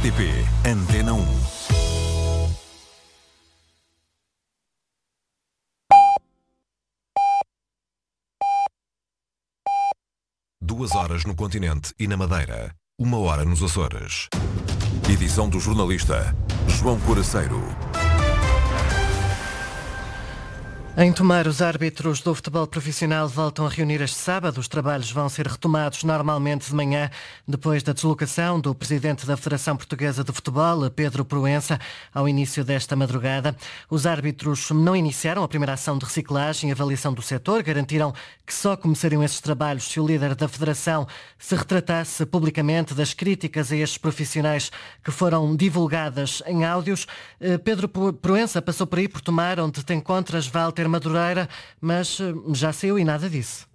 RTP Antena 1. Duas horas no continente e na Madeira. 1 hora nos Açores. Edição do jornalista João Coraceiro. Em Tomar, os árbitros do futebol profissional voltam a reunir este sábado. Os trabalhos vão ser retomados normalmente de manhã, depois da deslocação do presidente da Federação Portuguesa de Futebol, Pedro Proença, ao início desta madrugada. Os árbitros não iniciaram a primeira ação de reciclagem e avaliação do setor. Garantiram que só começariam esses trabalhos se o líder da Federação se retratasse publicamente das críticas a estes profissionais que foram divulgadas em áudios. Pedro Proença passou por aí, por Tomar, onde te encontras, Walter Madureira, mas já saiu e nada disso.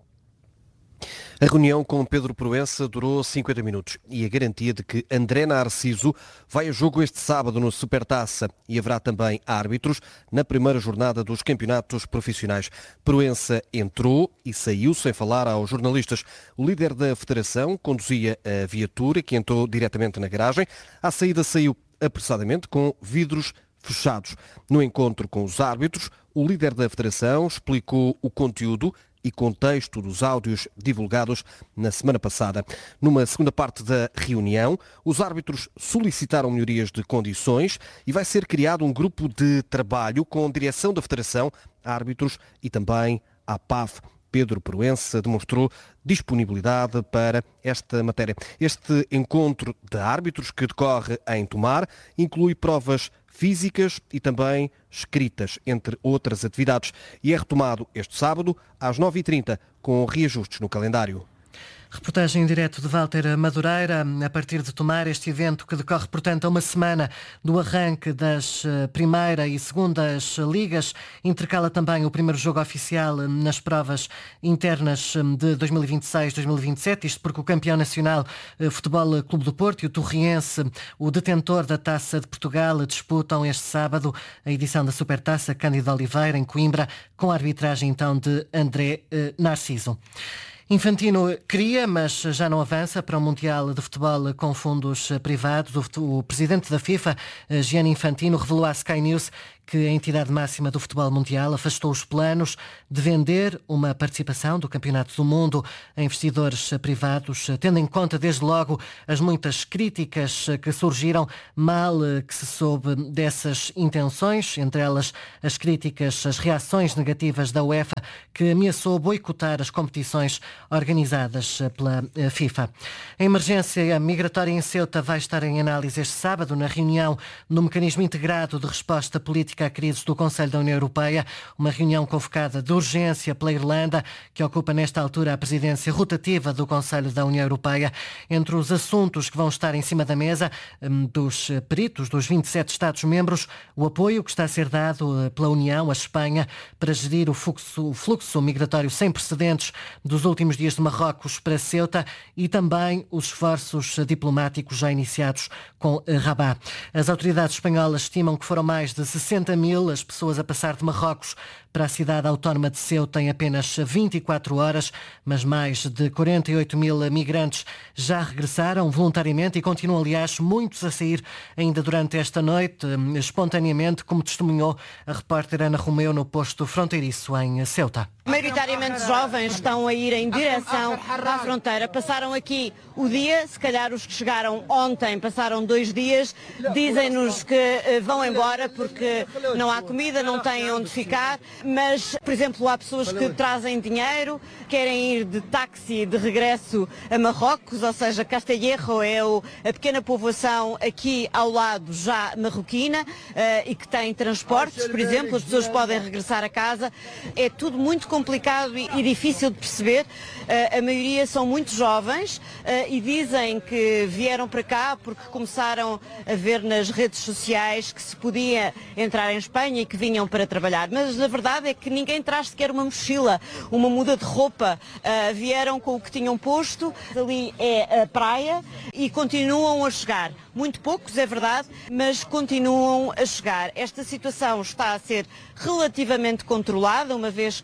A reunião com Pedro Proença durou 50 minutos e a garantia de que André Narciso vai a jogo este sábado no Supertaça e haverá também árbitros na primeira jornada dos campeonatos profissionais. Proença entrou e saiu sem falar aos jornalistas. O líder da Federação conduzia a viatura que entrou diretamente na garagem. À saída saiu apressadamente com vidros fechados. No encontro com os árbitros, o líder da Federação explicou o conteúdo e contexto dos áudios divulgados na semana passada. Numa segunda parte da reunião, os árbitros solicitaram melhorias de condições e vai ser criado um grupo de trabalho com direção da Federação, árbitros e também a PAF. Pedro Proença demonstrou disponibilidade para esta matéria. Este encontro de árbitros que decorre em Tomar inclui provas físicas e também escritas, entre outras atividades, e é retomado este sábado às 9h30 com reajustes no calendário. Reportagem em direto de Walter Madureira, a partir de Tomar, este evento que decorre, portanto, a uma semana do arranque das primeira e segundas ligas. Intercala também o primeiro jogo oficial nas provas internas de 2026-2027, isto porque o campeão nacional Futebol Clube do Porto e o Torriense, o detentor da Taça de Portugal, disputam este sábado a edição da Supertaça Cândido Oliveira, em Coimbra, com a arbitragem então de André Narciso. Infantino queria, mas já não avança para o Mundial de Futebol com fundos privados. O presidente da FIFA, Gianni Infantino, revelou à Sky News que a entidade máxima do futebol mundial afastou os planos de vender uma participação do Campeonato do Mundo a investidores privados, tendo em conta desde logo as muitas críticas que surgiram, mal que se soube dessas intenções, entre elas as críticas, as reações negativas da UEFA, que ameaçou boicotar as competições organizadas pela FIFA. A emergência migratória em Ceuta vai estar em análise este sábado na reunião no Mecanismo Integrado de Resposta Política à Crise do Conselho da União Europeia, uma reunião convocada de urgência pela Irlanda, que ocupa nesta altura a presidência rotativa do Conselho da União Europeia. Entre os assuntos que vão estar em cima da mesa dos peritos dos 27 Estados-membros, o apoio que está a ser dado pela União à Espanha para gerir o fluxo migratório sem precedentes dos últimos dias de Marrocos para Ceuta e também os esforços diplomáticos já iniciados com Rabat. As autoridades espanholas estimam que foram mais de 60 mil as pessoas a passar de Marrocos para a cidade autónoma de Ceuta em apenas 24 horas, mas mais de 48 mil migrantes já regressaram voluntariamente e continuam, aliás, muitos a sair ainda durante esta noite, espontaneamente, como testemunhou a repórter Ana Romeu no posto fronteiriço em Ceuta. Maioritariamente jovens estão a ir em direção à fronteira. Passaram aqui o dia, se calhar os que chegaram ontem passaram 2 dias, dizem-nos que vão embora porque não há comida, não têm onde ficar, mas, por exemplo, há pessoas que trazem dinheiro, querem ir de táxi de regresso a Marrocos, ou seja, Castellerro é a pequena povoação aqui ao lado já marroquina e que tem transportes, por exemplo, as pessoas podem regressar a casa. É tudo muito complicado e difícil de perceber. A maioria são muito jovens e dizem que vieram para cá porque começaram a ver nas redes sociais que se podia entrar em Espanha e que vinham para trabalhar. Mas a verdade é que ninguém traz sequer uma mochila, uma muda de roupa. Vieram com o que tinham posto. Ali é a praia e continuam a chegar. Muito poucos, é verdade, mas continuam a chegar. Esta situação está a ser relativamente controlada, uma vez que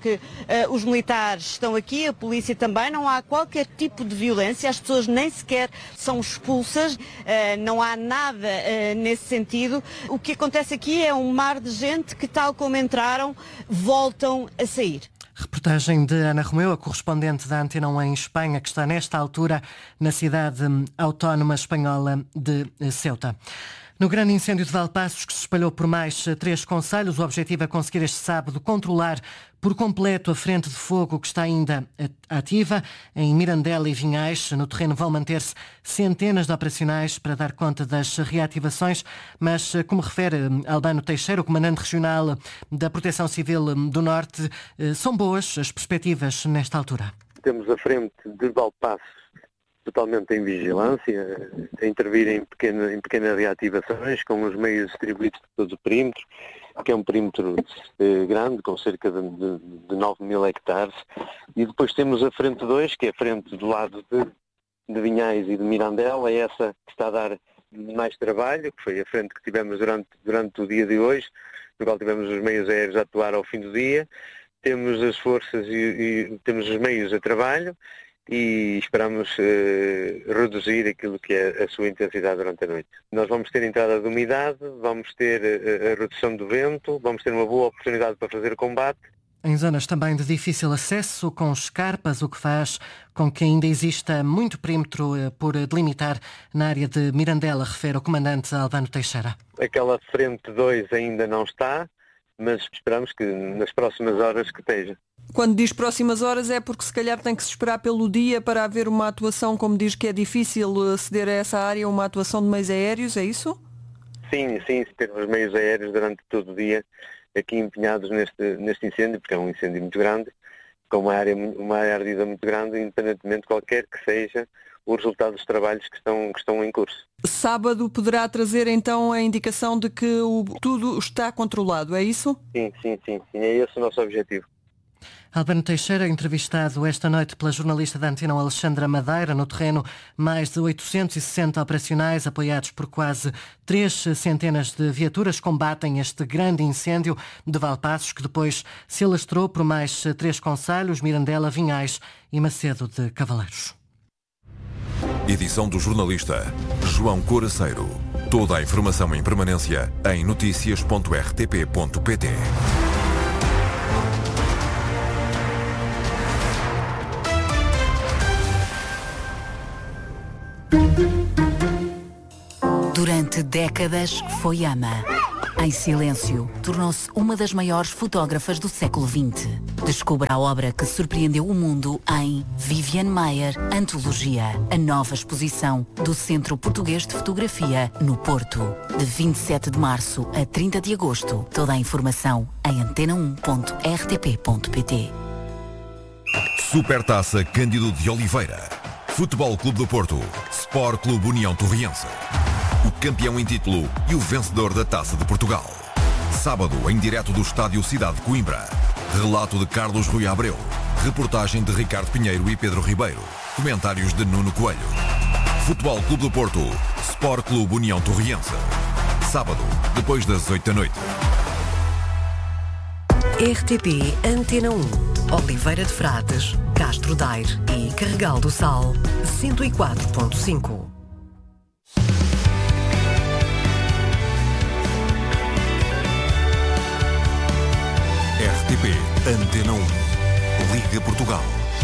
os militares estão aqui, a polícia também, não há qualquer tipo de violência, as pessoas nem sequer são expulsas, não há nada nesse sentido. O que acontece aqui é um mar de gente que, tal como entraram, voltam a sair. Reportagem de Ana Romeu, a correspondente da Antena 1 em Espanha, que está nesta altura na cidade autónoma espanhola de Ceuta. No grande incêndio de Valpaços, que se espalhou por mais 3 concelhos, o objetivo é conseguir este sábado controlar por completo a frente de fogo que está ainda ativa. Em Mirandela e Vinhais, no terreno, vão manter-se centenas de operacionais para dar conta das reativações, mas, como refere Albano Teixeira, o comandante regional da Proteção Civil do Norte, são boas as perspectivas nesta altura. Temos a frente de Valpaços totalmente em vigilância, a intervir em pequenas reativações, com os meios distribuídos por todo o perímetro, que é um perímetro grande, com cerca de 9.000 hectares. E depois temos a frente 2, que é a frente do lado de Vinhais e de Mirandela, é essa que está a dar mais trabalho, que foi a frente que tivemos durante o dia de hoje, no qual tivemos os meios aéreos a atuar ao fim do dia. Temos as forças e temos os meios a trabalho, e esperamos reduzir aquilo que é a sua intensidade durante a noite. Nós vamos ter entrada de umidade, vamos ter a redução do vento, vamos ter uma boa oportunidade para fazer combate. Em zonas também de difícil acesso, com escarpas, o que faz com que ainda exista muito perímetro por delimitar na área de Mirandela, refere o comandante Albano Teixeira. Aquela frente 2 ainda não está, mas esperamos que nas próximas horas que esteja. Quando diz próximas horas é porque se calhar tem que se esperar pelo dia para haver uma atuação, como diz que é difícil aceder a essa área, uma atuação de meios aéreos, é isso? Sim, temos meios aéreos durante todo o dia aqui empenhados neste incêndio, porque é um incêndio muito grande, com uma área ardida muito grande, independentemente de qualquer que seja o resultado dos trabalhos que estão em curso. Sábado poderá trazer então a indicação de que tudo está controlado, é isso? Sim, é esse o nosso objetivo. Albano Teixeira, entrevistado esta noite pela jornalista da Antena Alexandra Madeira. No terreno, mais de 860 operacionais, apoiados por quase 3 centenas de viaturas, combatem este grande incêndio de Valpaços, que depois se alastrou por mais 3 concelhos, Mirandela, Vinhais e Macedo de Cavaleiros. Edição do jornalista João Coraceiro. Toda a informação em permanência em noticias.rtp.pt. Durante décadas foi ama. Em silêncio, tornou-se uma das maiores fotógrafas do século XX. Descubra a obra que surpreendeu o mundo em Viviane Maier, Antologia, a nova exposição do Centro Português de Fotografia, no Porto. De 27 de março a 30 de agosto. Toda a informação em antena1.rtp.pt. Supertaça Cândido de Oliveira. Futebol Clube do Porto. Sport Clube União Torriense. O campeão em título e o vencedor da Taça de Portugal. Sábado, em direto do Estádio Cidade de Coimbra. Relato de Carlos Rui Abreu. Reportagem de Ricardo Pinheiro e Pedro Ribeiro. Comentários de Nuno Coelho. Futebol Clube do Porto. Sport Clube União Torriense. Sábado, depois das 8 da noite. RTP Antena 1. Oliveira de Frades, Castro Daire e Carregal do Sal, 104.5. RTP Antena 1. Liga Portugal.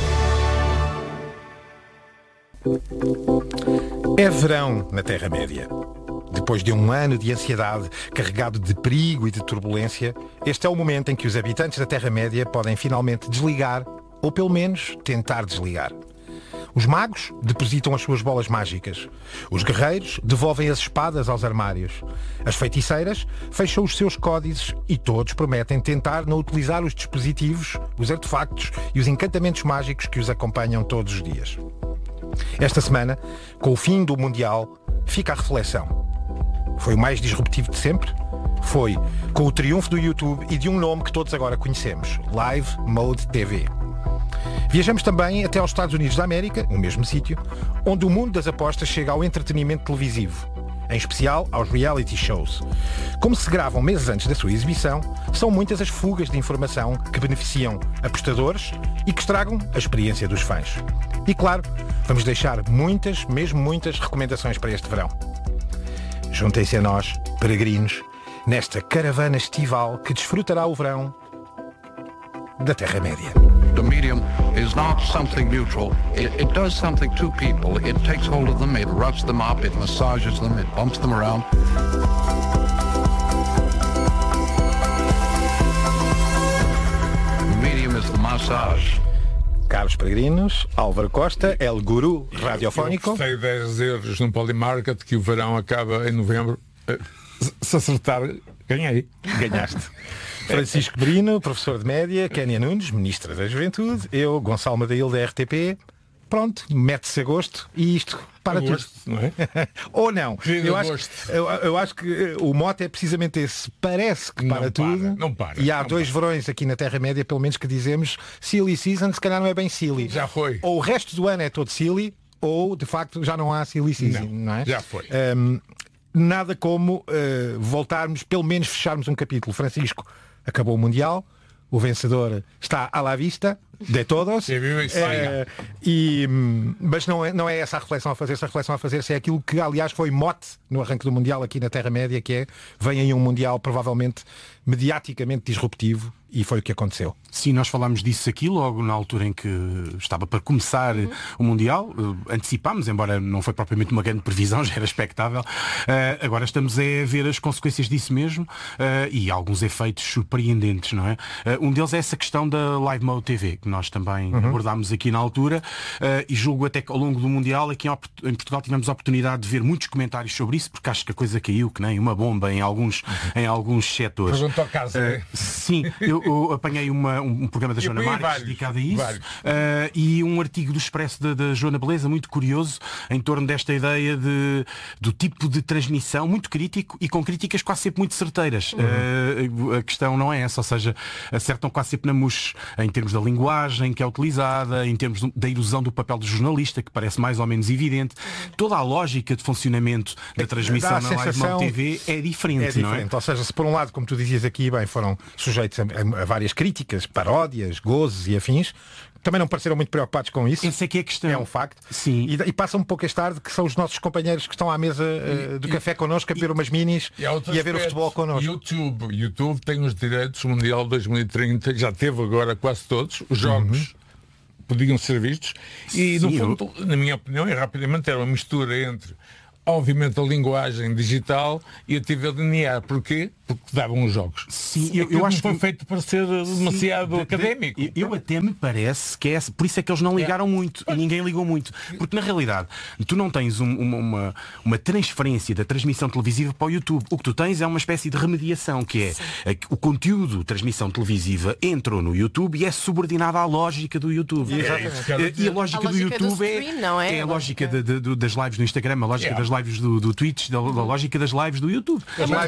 É verão na Terra-média. Depois de um ano de ansiedade, carregado de perigo e de turbulência, este é o momento em que os habitantes da Terra-média podem finalmente desligar, ou pelo menos tentar desligar. Os magos depositam as suas bolas mágicas. Os guerreiros devolvem as espadas aos armários. As feiticeiras fecham os seus códices e todos prometem tentar não utilizar os dispositivos, os artefactos e os encantamentos mágicos que os acompanham todos os dias. Esta semana, com o fim do Mundial, fica a reflexão. Foi o mais disruptivo de sempre? Foi com o triunfo do YouTube e de um nome que todos agora conhecemos, Live Mode TV. Viajamos também até aos Estados Unidos da América, o mesmo sítio, onde o mundo das apostas chega ao entretenimento televisivo. em especial aos reality shows. Como se gravam meses antes da sua exibição, são muitas as fugas de informação que beneficiam apostadores e que estragam a experiência dos fãs. E claro, vamos deixar muitas, mesmo muitas, recomendações para este verão. Juntem-se a nós, peregrinos, nesta caravana estival que desfrutará o verão da Terra-média. The medium is not something neutral. It does something to people. It takes hold of them, it roughs them up, it massages them, it bumps them around. The medium is the massage. Caros peregrinos, Álvaro Costa, El Guru radiofónico. Eu gostei 10 euros no Polymarket que o verão acaba em novembro. Se acertar, ganhei. Ganhaste. Francisco Brino, professor de média, Kénia Nunes, ministra da Juventude, eu, Gonçalo Madail da RTP. Pronto, mete-se a gosto e isto para gosto, tudo. Não é? Ou não. Eu acho que o mote é precisamente esse. Parece que para tudo. Não para. E há dois verões aqui na Terra-média, pelo menos, que dizemos silly season, se calhar não é bem silly. Já foi. Ou o resto do ano é todo silly, ou de facto já não há silly season, não é? Já foi. Nada como voltarmos, pelo menos fecharmos um capítulo. Francisco, acabou o Mundial, o vencedor está à la vista de todos. Mas não é essa a reflexão a fazer. Essa reflexão a fazer-se é aquilo que, aliás, foi mote no arranque do Mundial aqui na Terra-média, que é, vem aí um Mundial provavelmente mediaticamente disruptivo, e foi o que aconteceu. Sim, nós falámos disso aqui logo na altura em que estava para começar o Mundial. Antecipámos, embora não foi propriamente uma grande previsão, já era expectável. Agora estamos a ver as consequências disso mesmo e alguns efeitos surpreendentes, não é? Um deles é essa questão da Live Mode TV, que nós também abordámos aqui na altura, e julgo até que ao longo do Mundial aqui em Portugal tivemos a oportunidade de ver muitos comentários sobre isso, porque acho que a coisa caiu que nem uma bomba em alguns setores. Pergunta ao caso, sim, eu apanhei um programa da Joana Marques dedicado a isso, e um artigo do Expresso da Joana Beleza, muito curioso, em torno desta ideia do tipo de transmissão, muito crítico e com críticas quase sempre muito certeiras. A questão não é essa, ou seja, acertam quase sempre na mousse em termos da linguagem que é utilizada, em termos da ilusão do papel do jornalista, que parece mais ou menos evidente. Toda a lógica de funcionamento da transmissão na Live Mode TV é diferente, não é? Ou seja, se por um lado, como tu dizias aqui, bem, foram sujeitos a várias críticas, paródias, gozos e afins, também não pareceram muito preocupados com isso. Essa é que é a questão. É um facto. Sim. E passam um pouco tarde, que são os nossos companheiros que estão à mesa do café connosco a beber umas minis e a ver o futebol connosco. YouTube tem os direitos Mundial 2030, já teve agora quase todos, os jogos podiam ser vistos e no fundo, na minha opinião, e rapidamente era uma mistura entre obviamente a linguagem digital e a TV linear. Porquê? Porque davam os jogos. Sim, eu acho que foi feito para ser demasiado académico. Eu até me parece que é por isso é que eles não ligaram muito e ninguém ligou muito. Porque na realidade tu não tens uma transferência da transmissão televisiva para o YouTube. O que tu tens é uma espécie de remediação, que é o conteúdo de transmissão televisiva entrou no YouTube e é subordinado à lógica do YouTube. E a lógica do YouTube é a lógica das lives do Instagram, a lógica das lives do Twitch, da lógica das lives do YouTube.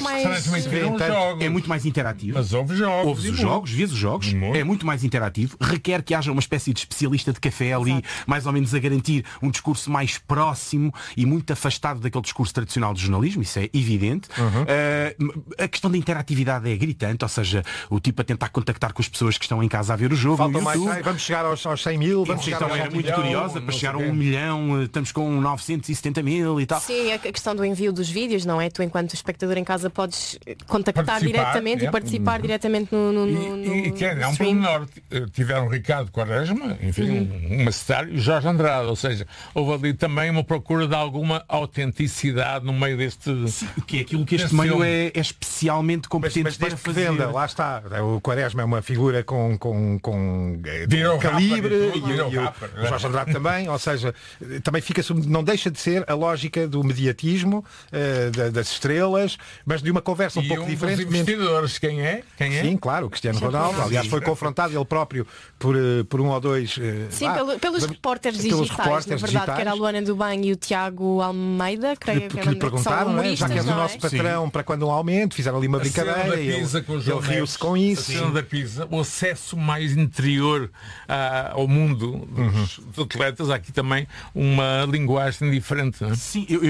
É muito mais interativo. Mas ouves jogos. Ouves os jogos, vês os jogos, é muito mais interativo, requer que haja uma espécie de especialista de café ali, mais ou menos a garantir um discurso mais próximo e muito afastado daquele discurso tradicional do jornalismo, isso é evidente. A questão da interatividade é gritante, ou seja, o tipo a tentar contactar com as pessoas que estão em casa a ver o jogo. Falta mais, vamos chegar aos 100 mil, vamos chegar então era muito curiosa, para chegar a 1 milhão, estamos com 970 mil e tal. Sim, a questão do envio dos vídeos, não é? Tu, enquanto espectador em casa, podes contactar diretamente e participar diretamente no é um pormenor. Tiveram Ricardo Quaresma, enfim, um secretário, e Jorge Andrade, ou seja, houve ali também uma procura de alguma autenticidade no meio deste... Sim, que é aquilo que este meio é especialmente competente mas para fazer. Venda, lá está. O Quaresma é uma figura com calibre e o Jorge Andrade também, ou seja, também não deixa de ser a lógica do mediatismo, das estrelas, mas de uma conversa um pouco diferente. Dos investidores, quem é? Sim, claro, o Cristiano Ronaldo. Aliás, foi confrontado ele próprio por um ou dois... Sim, pelos repórteres digitais, na verdade, que era a Luana do Bem e o Tiago Almeida, creio que lhe perguntaram, já que és o nosso patrão, para quando um aumento, fizeram ali uma brincadeira e ele riu-se com isso. A cena da Pisa, o acesso mais interior ao mundo dos atletas, há aqui também uma linguagem diferente. Não é? Sim,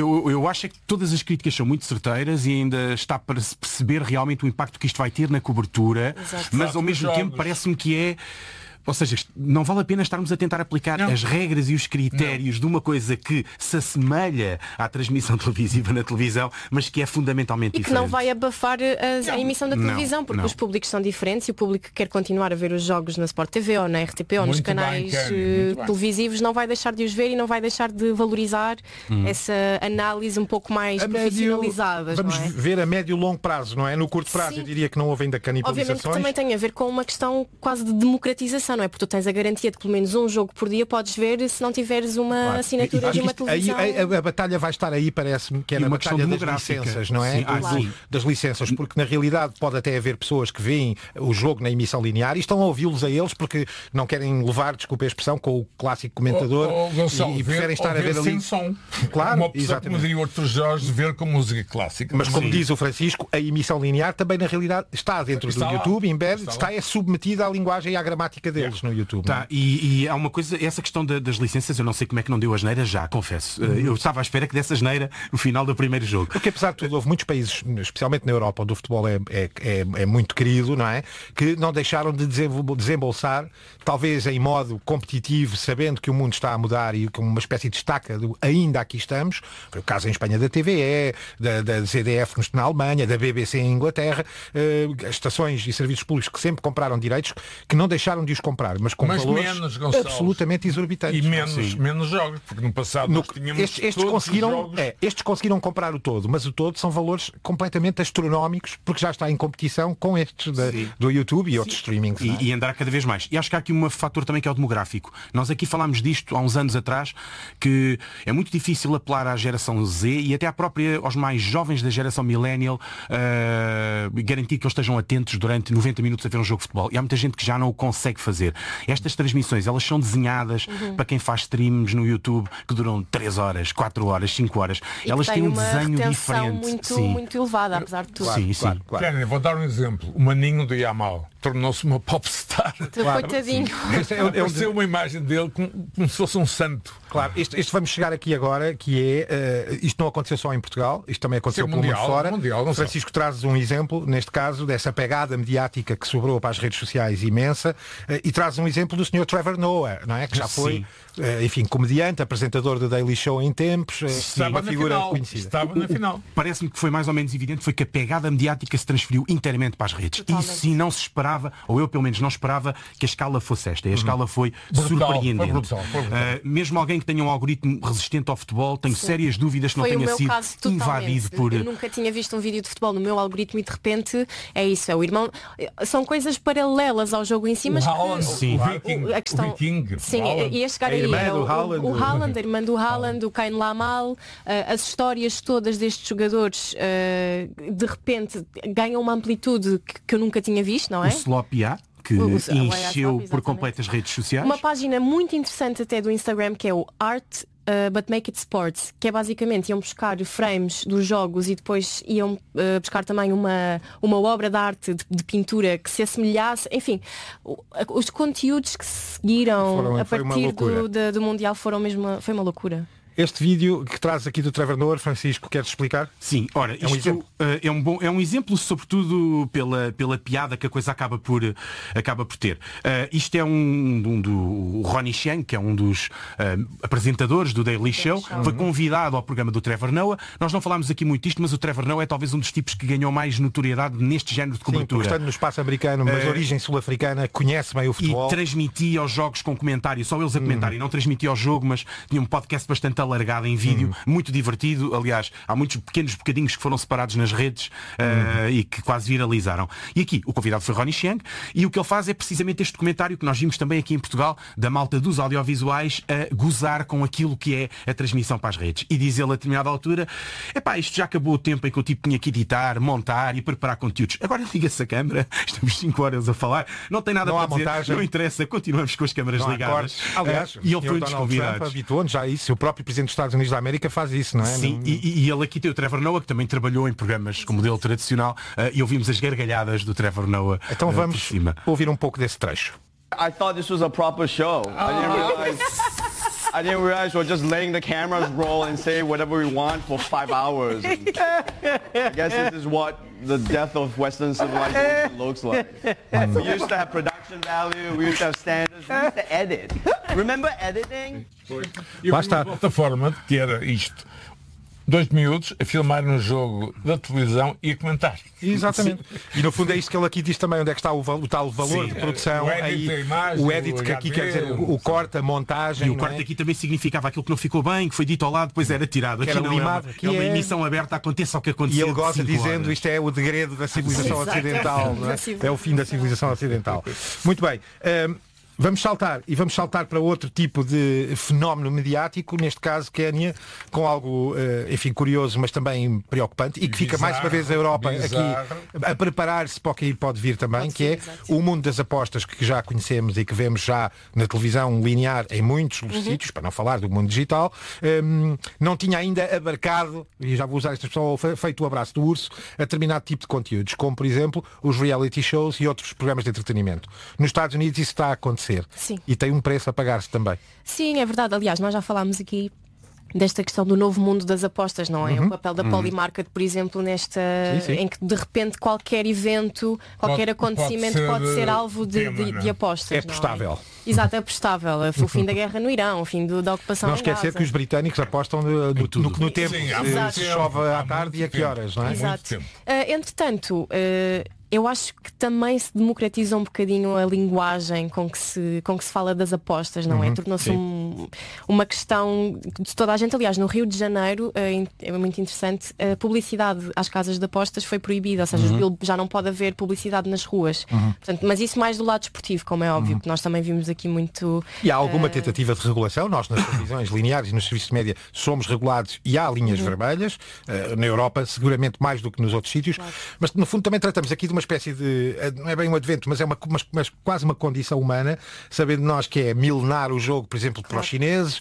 Eu acho que todas as críticas são muito certeiras e ainda está para se perceber realmente o impacto que isto vai ter na cobertura. Exato. Mas ao mesmo tempo parece-me que é... Ou seja, não vale a pena estarmos a tentar aplicar as regras e os critérios de uma coisa que se assemelha à transmissão televisiva na televisão, mas que é fundamentalmente diferente. E que não vai abafar a emissão da televisão, porque os públicos são diferentes e o público que quer continuar a ver os jogos na Sport TV ou na RTP ou nos canais televisivos não vai deixar de os ver e não vai deixar de valorizar essa análise um pouco mais profissionalizada. Vamos ver a médio e longo prazo, não é? No curto prazo eu diria que não houve ainda canibalizações. Obviamente que também tem a ver com uma questão quase de democratização, não é? Porque tu tens a garantia de que pelo menos um jogo por dia podes ver se não tiveres uma assinatura de uma televisão. A batalha vai estar aí, parece-me, que é na batalha das licenças, não é? Das licenças, porque na realidade pode até haver pessoas que veem o jogo na emissão linear e estão a ouvi-los a eles porque não querem levar, desculpe a expressão, com o clássico comentador e preferem estar a ver ali. Sem som. Claro, uma pessoa, como diria o Arthur Jorge, ver com música clássica. Mas como diz o Francisco, a emissão linear também na realidade está dentro do YouTube, está submetida à linguagem e à gramática deles no YouTube. E há uma coisa, essa questão das licenças, eu não sei como é que não deu asneira já, confesso. Eu estava à espera que desse asneira no final do primeiro jogo. Porque apesar de tudo, houve muitos países, especialmente na Europa, onde o futebol é muito querido, não é? Que não deixaram de desembolsar, talvez em modo competitivo, sabendo que o mundo está a mudar e com uma espécie de estaca do ainda aqui estamos. Foi o caso em Espanha da TVE, da ZDF na Alemanha, da BBC em Inglaterra, estações e serviços públicos que sempre compraram direitos, que não deixaram de os comprar, mas com valores menos, Gonçalves, absolutamente exorbitantes. E menos jogos, porque no passado nós tínhamos estes conseguiram comprar o todo, mas o todo são valores completamente astronómicos, porque já está em competição com estes do YouTube e outros streamings. E andar cada vez mais. E acho que há aqui um fator também que é o demográfico. Nós aqui falámos disto há uns anos atrás, que é muito difícil apelar à geração Z e até aos mais jovens da geração millennial garantir que eles estejam atentos durante 90 minutos a ver um jogo de futebol. E há muita gente que já não o consegue fazer. Estas transmissões, elas são desenhadas para quem faz streams no YouTube que duram 3 horas, 4 horas, 5 horas. E elas têm um desenho diferente. Muito elevada, apesar de tudo. Claro. Vou dar um exemplo. O Maninho do Yamal tornou-se uma popstar. Coitadinho. Pareceu uma imagem dele como se fosse um santo. Claro, isto vamos chegar aqui agora, que é, isto não aconteceu só em Portugal, isto também aconteceu pelo mundo fora. Francisco, trazes um exemplo, neste caso, dessa pegada mediática que sobrou para as redes sociais imensa, e trazes um exemplo do Sr. Trevor Noah, não é? Que já foi, enfim, comediante, apresentador do Daily Show em tempos, uma figura conhecida. Estava na final. Parece-me que foi mais ou menos evidente, foi que a pegada mediática se transferiu inteiramente para as redes. Totalmente. E sim, não se esperava, ou eu pelo menos não esperava, que a escala fosse esta. E a escala foi surpreendente. Foi brutal. Mesmo alguém que tenha um algoritmo resistente ao futebol, tenho sérias dúvidas que não tenha sido invadido por... Eu nunca tinha visto um vídeo de futebol no meu algoritmo e de repente é isso, é o irmão. São coisas paralelas ao jogo em si, mas o Viking. Sim, ia chegar aí. O Haaland, a irmã do Haaland, o Kane Lamal, as histórias todas destes jogadores de repente ganham uma amplitude que eu nunca tinha visto, não é? O Slopia, que encheu por completo as redes sociais. Uma página muito interessante até do Instagram, que é o Art But Make It Sports, que é basicamente iam buscar frames dos jogos e depois iam buscar também uma obra de arte de pintura que se assemelhasse, enfim, os conteúdos que se seguiram a partir do Mundial foi uma loucura. Este vídeo que traz aqui do Trevor Noah, Francisco, queres explicar? Sim, ora, isto é um exemplo sobretudo pela piada que a coisa acaba por ter. Isto é do Ronnie Chang, que é um dos apresentadores do Daily Show, foi convidado ao programa do Trevor Noah. Nós não falámos aqui muito disto, mas o Trevor Noah é talvez um dos tipos que ganhou mais notoriedade neste género de cobertura. Sim, estando no espaço americano, mas de origem sul-africana, conhece bem o futebol. E transmitia os jogos com comentário, só eles a comentarem, não transmitia o jogo, mas tinha um podcast bastante alargado em vídeo, muito divertido. Aliás, há muitos pequenos bocadinhos que foram separados nas redes e que quase viralizaram. E aqui, o convidado foi Ronnie Chang, e o que ele faz é precisamente este documentário que nós vimos também aqui em Portugal, da malta dos audiovisuais a gozar com aquilo que é a transmissão para as redes. E diz ele a determinada altura, isto já acabou o tempo em que o tipo tinha que editar, montar e preparar conteúdos. Agora liga-se a câmara, estamos 5 horas a falar, não tem nada para dizer, montagem. Não interessa, continuamos com as câmaras ligadas. Aliás, e ele foi um dos convidados. Habituou-nos já a isso, o próprio Presidente dos Estados Unidos da América faz isso, não é? Sim, e ele aqui tem o Trevor Noah, que também trabalhou em programas com modelo tradicional, e ouvimos as gargalhadas do Trevor Noah. Então vamos ouvir um pouco desse trecho. I thought this was a proper show. I didn't realize I didn't realize we're just letting the cameras roll and say whatever we want for 5 hours. I guess this is what the death of Western civilization looks like. We used to have production value, we used to have standards, we used to edit. Remember editing? Lá está a plataforma que era isto. 2 miúdos a filmar um jogo da televisão e a comentar. Exatamente. E no fundo é isto que ele aqui diz também, onde é que está o tal valor de produção. O edit, que aqui quer dizer o corte, a montagem. E o corte aqui também significava aquilo que não ficou bem, que foi dito ao lado, depois era tirado. Aqui não limado, é uma emissão aberta, aconteça o que acontecer. E ele gosta dizendo isto é o degredo da civilização ocidental. Não é? É o fim da civilização ocidental. Muito bem. Vamos saltar para outro tipo de fenómeno mediático, neste caso, Kénia, com algo, enfim, curioso, mas também preocupante, e que fica mais uma vez a Europa aqui a preparar-se para o que aí pode vir também, que é o mundo das apostas que já conhecemos e que vemos já na televisão linear em muitos sítios, para não falar do mundo digital, não tinha ainda abarcado, e já vou usar esta expressão, feito o abraço do urso, a determinado tipo de conteúdos, como, por exemplo, os reality shows e outros programas de entretenimento. Nos Estados Unidos isso está a acontecer. Sim. E tem um preço a pagar-se também. Sim, é verdade. Aliás, nós já falámos aqui desta questão do novo mundo das apostas, não é? O papel da Polymarket, por exemplo, em que de repente qualquer evento, qualquer acontecimento pode ser alvo de apostas. É apostável. Exato, é apostável. O fim da guerra no Irão, o fim da ocupação Não esquecer que os britânicos apostam no tempo. Se chove à tarde e a que horas, não é? Exato. Entretanto, eu acho que também se democratiza um bocadinho a linguagem com que se fala das apostas, não é? Tornou-se uma questão de toda a gente. Aliás, no Rio de Janeiro, é muito interessante, a publicidade às casas de apostas foi proibida, ou seja, já não pode haver publicidade nas ruas. Portanto, mas isso mais do lado desportivo, como é óbvio, que nós também vimos aqui muito... E há alguma tentativa de regulação? Nós, nas televisões lineares e nos serviços de média, somos regulados e há linhas vermelhas. Na Europa, seguramente mais do que nos outros sítios. Mas, no fundo, também tratamos aqui de uma espécie de, não é bem um advento, mas é quase uma condição humana, sabendo nós que é milenar o jogo, por exemplo, para os chineses,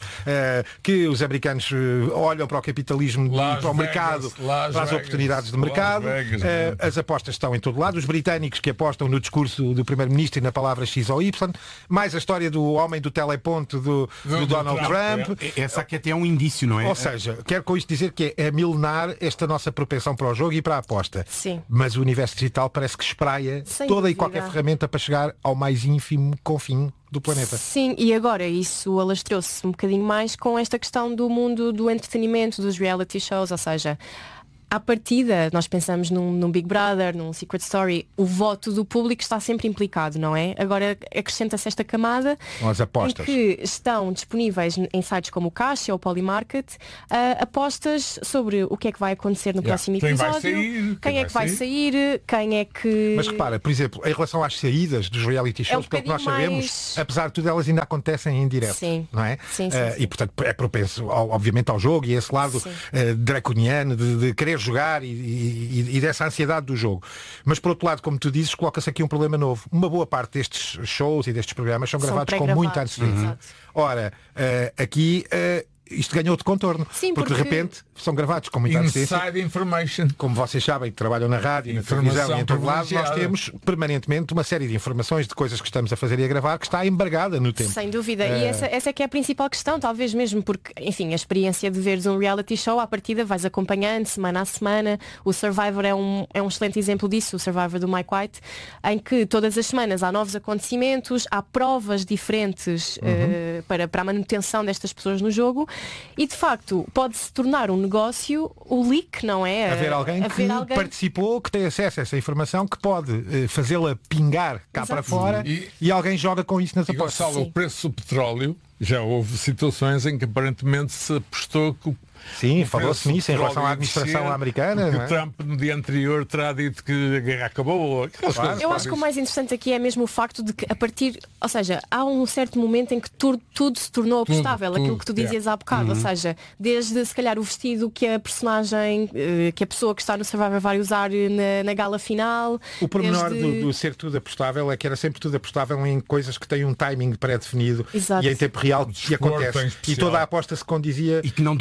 que os americanos olham para o capitalismo, para o mercado, para as oportunidades de mercado. As apostas estão em todo lado. Os britânicos que apostam no discurso do primeiro-ministro e na palavra X ou Y. Mais a história do homem do teleponto do Donald Trump. Essa aqui até é um indício, não é? Ou seja, quero com isto dizer que é milenar esta nossa propensão para o jogo e para a aposta. Sim. Mas o universo digital parece que espraia toda e qualquer ferramenta para chegar ao mais ínfimo confim do planeta. Sim, e agora isso alastrou-se um bocadinho mais com esta questão do mundo do entretenimento, dos reality shows, ou seja, à partida, nós pensamos num Big Brother, num Secret Story, o voto do público está sempre implicado, não é? Agora acrescenta-se esta camada as apostas, em que estão disponíveis em sites como o Caixa ou o Polymarket apostas sobre o que é que vai acontecer no próximo episódio, quem é que vai sair, quem é que... Mas repara, por exemplo, em relação às saídas dos reality shows, pelo que nós sabemos, apesar de tudo, elas ainda acontecem em direto, não é? Sim. E portanto é propenso, obviamente, ao jogo e esse lado draconiano de querer jogar e dessa ansiedade do jogo. Mas por outro lado, como tu dizes, coloca-se aqui um problema novo. Uma boa parte destes shows e destes programas são gravados com muita antecedência. Ora, aqui isto ganhou de contorno. Sim, porque de repente são gravados com muita antecedência. Inside information. Como vocês sabem, que trabalham na rádio, na televisão e em todo lado, nós temos permanentemente uma série de informações de coisas que estamos a fazer e a gravar que está embargada no tempo. Sem dúvida. E essa é que é a principal questão, talvez mesmo, porque, enfim, a experiência de veres um reality show, à partida vais acompanhando semana a semana. O Survivor é um excelente exemplo disso, o Survivor do Mike White, em que todas as semanas há novos acontecimentos, há provas diferentes para a manutenção destas pessoas no jogo. E de facto pode-se tornar um negócio o leak, não é? Haver alguém que participou, que tem acesso a essa informação, que pode fazê-la pingar cá para fora e alguém joga com isso nas apostas. Gonçalo, o preço do petróleo, já houve situações em que aparentemente se apostou que Sim, falou-se nisso em relação à administração americana. Que Trump no dia anterior terá dito que a guerra acabou. Eu acho que o mais interessante aqui é mesmo o facto de que a partir, ou seja, há um certo momento em que tudo se tornou apostável, aquilo que tu dizias há bocado, ou seja, desde se calhar o vestido que a personagem, que a pessoa que está no Survivor vai usar na gala final. O pormenor do ser tudo apostável é que era sempre tudo apostável em coisas que têm um timing pré-definido e em tempo real algo que acontece. E toda a aposta se condizia e que não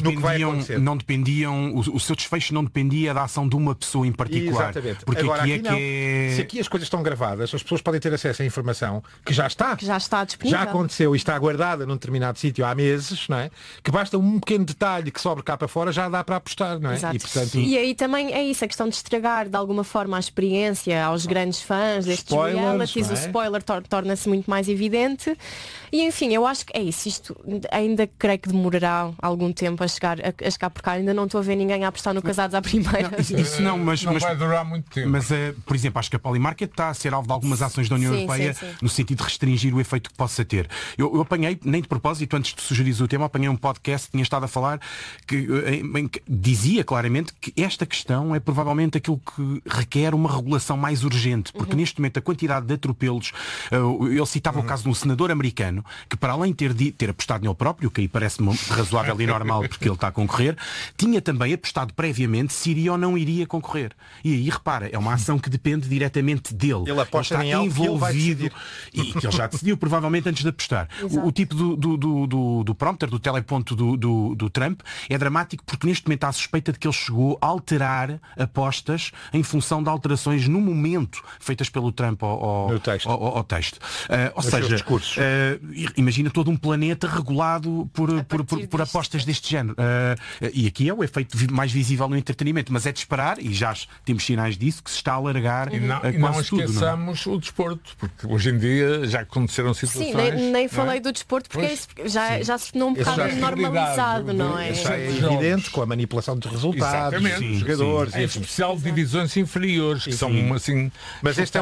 dependiam o seu desfecho não dependia da ação de uma pessoa em particular. Exatamente. Porque agora, aqui se aqui as coisas estão gravadas, as pessoas podem ter acesso à informação que já está disponível. Já aconteceu e está guardada num determinado sítio há meses, não é? Que basta um pequeno detalhe que sobre cá para fora já dá para apostar, não é? Exato. E, portanto, aí também é isso, a questão de estragar de alguma forma a experiência aos grandes fãs destes realities, o spoiler torna-se muito mais evidente. E enfim, eu acho que é isso. Isto ainda creio que demorará algum tempo a chegar por cá. Ainda não estou a ver ninguém a apostar no Casados à Primeira. Mas vai durar muito tempo. Mas, por exemplo, acho que a Polymarket está a ser alvo de algumas ações da União Europeia no sentido de restringir o efeito que possa ter. Eu apanhei, nem de propósito, antes de sugerir o tema, apanhei um podcast que tinha estado a falar que dizia claramente que esta questão é provavelmente aquilo que requer uma regulação mais urgente, porque neste momento a quantidade de atropelos, ele citava o caso de um senador americano que, para além de ter apostado nele próprio, que aí parece-me razoável e normal porque ele está a concorrer, tinha também apostado previamente se iria ou não iria concorrer. E aí, repara, é uma ação que depende diretamente dele. Ele aposta está em algo envolvido e que ele já decidiu provavelmente antes de apostar. O tipo do prompter, do teleponto do Trump é dramático porque neste momento há a suspeita de que ele chegou a alterar apostas em função de alterações no momento feitas pelo Trump ao texto. Ou seja, imagina todo um planeta regulado por apostas deste género. E aqui é o efeito mais visível no entretenimento, mas é de esperar, e já temos sinais disso, que se está a alargar e não esqueçamos o desporto, porque hoje em dia já aconteceram situações... Sim, nem falei do desporto porque já se tornou um bocado normalizado, não é? Já é evidente com a manipulação dos resultados, dos jogadores. Em especial de divisões inferiores, que são assim... Mas este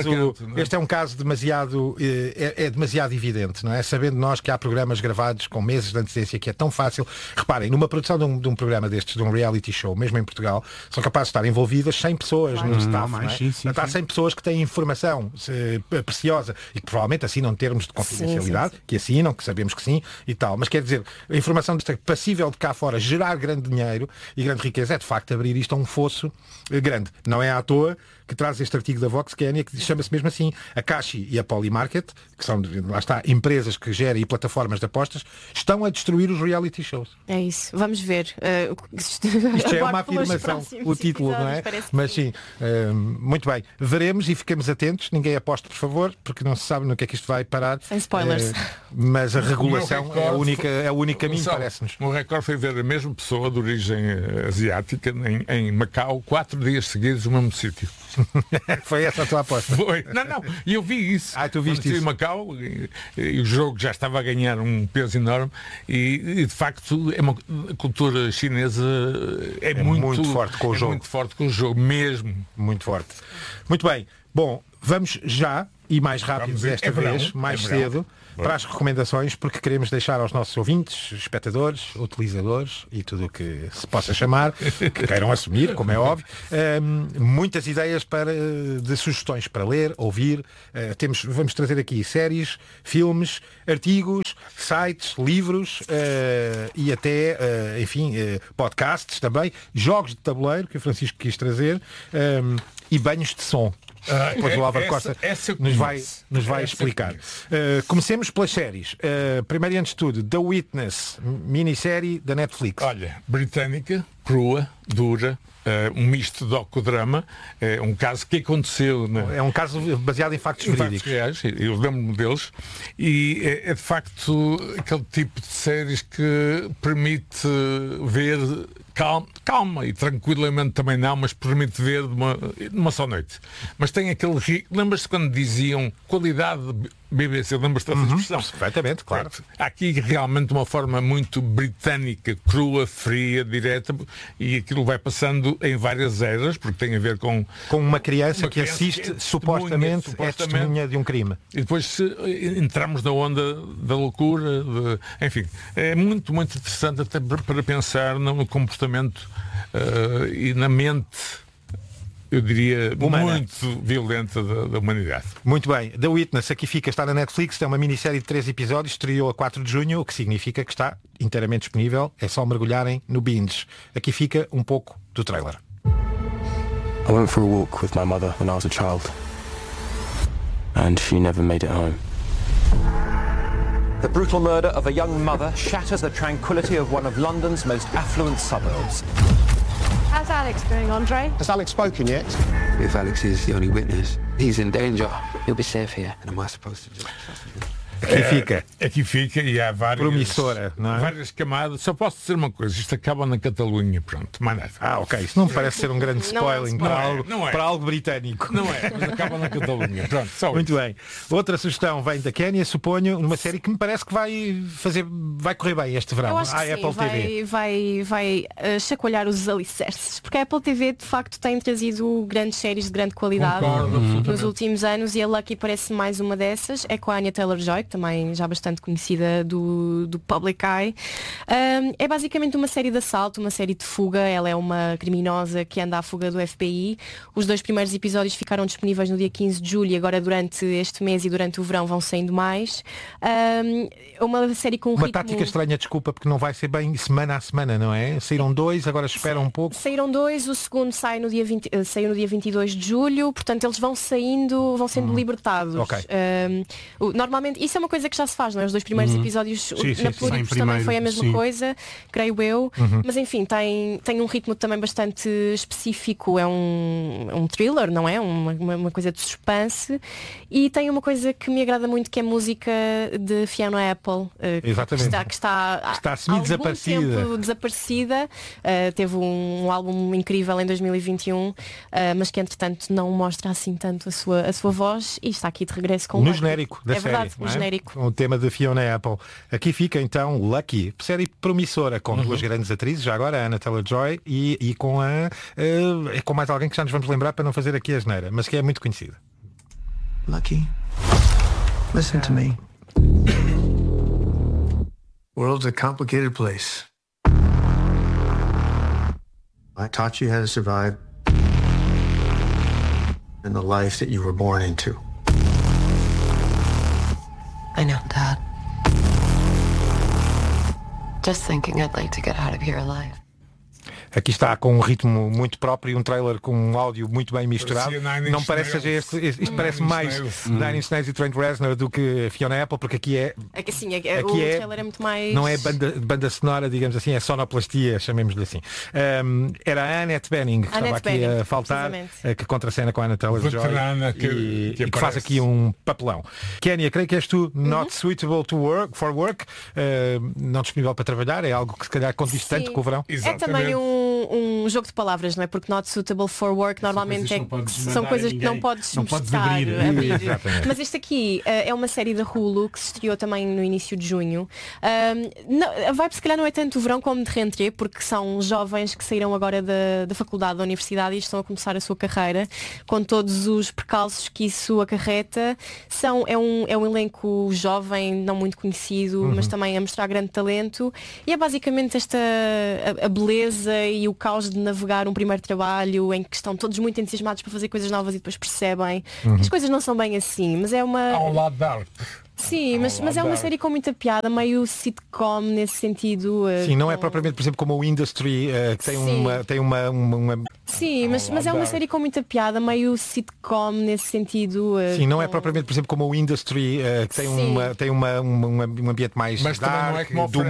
é um caso demasiado... É demasiado evidente, não é? Sabendo nós que há programas gravados com meses de antecedência que é tão fácil. Reparem, numa produção de um programa destes, de um reality show, mesmo em Portugal, são capazes de estar envolvidas 100 pessoas no staff. Há 100 pessoas que têm informação preciosa e que provavelmente assinam termos de confidencialidade, que assinam, que sabemos que sim e tal. Mas quer dizer, a informação passível de cá fora gerar grande dinheiro e grande riqueza é de facto abrir isto a um fosso grande. Não é à toa que traz este artigo da Vox Kenya, que chama-se mesmo assim a Cashi e a Polymarket, que são, lá está, empresas que gerem e plataformas de apostas, estão a destruir os reality shows. É isso, vamos ver. Isto é uma afirmação, o título, não é? Mas sim, muito bem. Veremos e fiquemos atentos. Ninguém aposte, por favor, porque não se sabe no que é que isto vai parar. Sem spoilers. Mas a regulação é o único caminho, parece-nos. O recorde foi ver a mesma pessoa de origem asiática em Macau 4 dias seguidos no mesmo sítio. Foi essa a tua aposta? Foi. Não. E eu vi isso. Tu viste isso? Em Macau e o jogo já estava a ganhar um peso enorme e de facto a cultura chinesa é muito forte com o jogo. Muito forte com o jogo mesmo. Muito forte. Muito bem. Bom, vamos já e mais rápido desta vez, mais cedo, para as recomendações, porque queremos deixar aos nossos ouvintes, espectadores, utilizadores e tudo o que se possa chamar, que queiram assumir, como é óbvio, muitas ideias de sugestões para ler, ouvir. Vamos trazer aqui séries, filmes, artigos, sites, livros e até, podcasts também, jogos de tabuleiro, que o Francisco quis trazer, e banhos de som. Depois o Álvaro Costa nos vai explicar. Comecemos pelas séries. Primeiro e antes de tudo, The Witness, minissérie da Netflix. Olha, britânica, crua, dura, um misto de docudrama, um caso que aconteceu. É um caso baseado em factos verídicos. Reais, eu lembro-me deles, e é de facto aquele tipo de séries que permite ver calma e tranquilamente também não, mas permite ver de uma só noite. Mas tem aquele... Lembras-te quando diziam qualidade BBC? Lembras-te dessa expressão? Perfeitamente, claro. Há aqui realmente uma forma muito britânica, crua, fria, direta, e aquilo vai passando em várias eras, porque tem a ver com uma criança que assiste supostamente é testemunha de um crime. E depois entramos na onda da loucura, enfim, é muito, muito interessante até para pensar no comportamento e na mente, eu diria, muito violenta da humanidade. Muito bem. The Witness, aqui fica, está na Netflix, tem uma minissérie de 3 episódios, estreou a 4 de junho, o que significa que está inteiramente disponível, é só mergulharem no binge. Aqui fica um pouco do trailer. I went for a walk with my mother when I was a child, and she never made it home. The brutal murder of a young mother shatters the tranquility of one of London's most affluent suburbs. How's Alex doing, Andre? Has Alex spoken yet? If Alex is the only witness, he's in danger. He'll be safe here. And am I supposed to just trust him? Aqui fica e há várias, promissora, não é? Várias camadas. Só posso dizer uma coisa, isto acaba na Catalunha, pronto, mais nada. Ok, isso não parece ser um grande spoiling para algo britânico. Não é, mas acaba na Catalunha, pronto, só muito isso. bem. Outra sugestão vem da Kénia, suponho, numa série que me parece que vai correr bem este verão. Eu acho que sim, Apple TV. vai chacoalhar os alicerces, porque a Apple TV de facto tem trazido grandes séries de grande qualidade nos últimos anos, e a Lucky parece mais uma dessas. É com a Anya Taylor-Joy, também já bastante conhecida do Public Eye. É basicamente uma série de assalto, uma série de fuga. Ela é uma criminosa que anda à fuga do FBI. Os 2 primeiros episódios ficaram disponíveis no dia 15 de julho e agora durante este mês e durante o verão vão saindo mais. Uma série com uma tática estranha, desculpa, porque não vai ser bem semana a semana, não é? Saíram 2, agora esperam um pouco. Saíram 2, o segundo saiu no dia 22 de julho, portanto eles vão sendo libertados. Okay. Normalmente, isso é uma coisa que já se faz, não é? Os 2 primeiros episódios na Pluribus também foi a mesma coisa, creio eu. Mas enfim, tem um ritmo também bastante específico. É um thriller, não é? Uma coisa de suspense. E tem uma coisa que me agrada muito, que é a música de Fiona Apple, que está semi-desaparecida. Teve um álbum incrível em 2021, mas que entretanto não mostra assim tanto a sua voz, e está aqui de regresso com no genérico da série. Verdade, no genérico. O tema de Fiona Apple. Aqui fica então Lucky, série promissora com 2 grandes atrizes, já agora a Anya Taylor-Joy e com com mais alguém que já nos vamos lembrar para não fazer aqui a asneira, mas que é muito conhecida. Lucky, listen to me. World's a complicated place. I taught you how to survive in the life that you were born into. I know, Dad. Just thinking I'd like to get out of here alive. Aqui está com um ritmo muito próprio, um trailer com um áudio muito bem misturado. Não parece que seja isto parece mais Nine Inch Nails e Trent Reznor do que Fiona Apple, porque aqui é... o trailer é muito mais... Não é banda sonora, digamos assim, é sonoplastia, chamemos-lhe assim. Era a Annette Bening, que estava aqui a faltar, que contracena com a Anya Taylor-Joy e que faz aqui um papelão. Kénia, creio que és tu not suitable for work, não disponível para trabalhar, é algo que se calhar condiz tanto com o verão. Exatamente. É também um jogo de palavras, não é? Porque not suitable for work normalmente são coisas que não podes abrir. Mas este aqui é uma série da Hulu que se estreou também no início de junho. A vibe se calhar não é tanto o verão como de rentrée, porque são jovens que saíram agora da faculdade, da universidade, e estão a começar a sua carreira com todos os percalços que isso acarreta. É um elenco jovem, não muito conhecido, mas também a mostrar grande talento, e é basicamente a beleza e o caos de navegar um primeiro trabalho em que estão todos muito entusiasmados para fazer coisas novas e depois percebem que as coisas não são bem assim, mas é uma... Há um lado dark. Sim, mas é uma série com muita piada, meio sitcom nesse sentido. Sim, não é propriamente, por exemplo, como o Industry, que tem uma... Sim, mas é uma série com muita piada, meio sitcom nesse sentido. Sim, não é propriamente, por exemplo, como o Industry, que tem um ambiente mais dark,